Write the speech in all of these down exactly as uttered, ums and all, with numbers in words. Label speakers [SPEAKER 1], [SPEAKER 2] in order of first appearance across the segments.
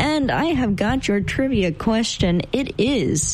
[SPEAKER 1] And I have got your trivia question. It is,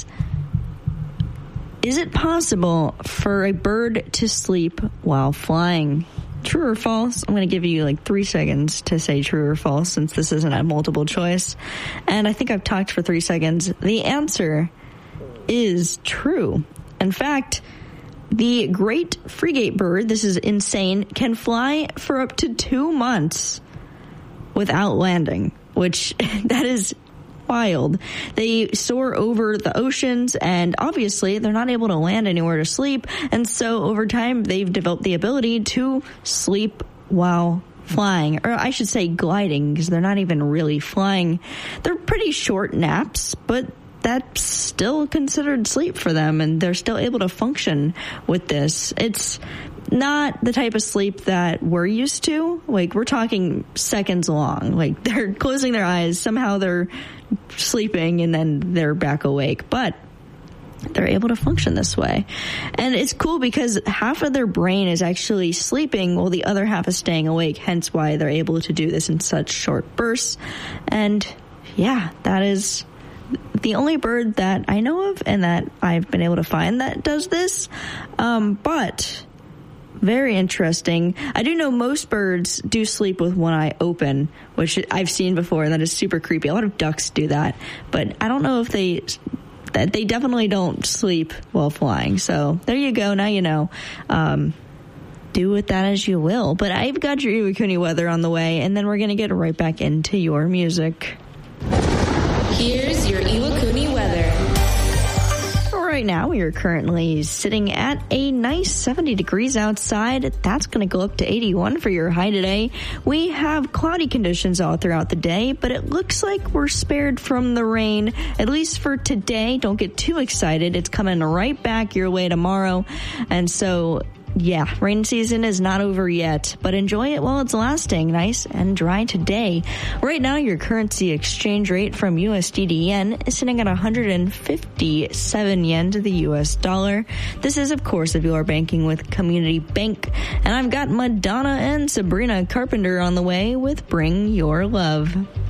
[SPEAKER 1] is it possible for a bird to sleep while flying? True or false? I'm going to give you like three seconds to say true or false since this isn't a multiple choice. And I think I've talked for three seconds. The answer is true. In fact, the great frigate bird, this is insane, can fly for up to two months without landing, which that is wild. They soar over the oceans, and obviously they're not able to land anywhere to sleep. And so over time, they've developed the ability to sleep while flying, or I should say gliding, because they're not even really flying. They're pretty short naps, but that's still considered sleep for them, and they're still able to function with this. It's not the type of sleep that we're used to. Like, we're talking seconds long. Like, they're closing their eyes, somehow they're sleeping, and then they're back awake. But they're able to function this way. And it's cool because half of their brain is actually sleeping while the other half is staying awake, hence why they're able to do this in such short bursts. And yeah, that is the only bird that I know of and that I've been able to find that does this. Um, but very interesting. I do know most birds do sleep with one eye open, which I've seen before, and that is super creepy. A lot of ducks do that, but I don't know if they, that they definitely don't sleep while flying. So there you go. Now you know. Um, do with that as you will. But I've got your Iwakuni weather on the way, and then we're going to get right back into your music.
[SPEAKER 2] Here's your Iwakuni weather.
[SPEAKER 1] Right now, we are currently sitting at a nice seventy degrees outside. That's going to go up to eighty-one for your high today. We have cloudy conditions all throughout the day, but it looks like we're spared from the rain, at least for today. Don't get too excited. It's coming right back your way tomorrow. And so, yeah, rain season is not over yet, but enjoy it while it's lasting. Nice and dry today. Right now, your currency exchange rate from U S D to yen is sitting at one hundred fifty-seven yen to the U S dollar. This is, of course, if you are banking with Community Bank. And I've got Madonna and Sabrina Carpenter on the way with Bring Your Love.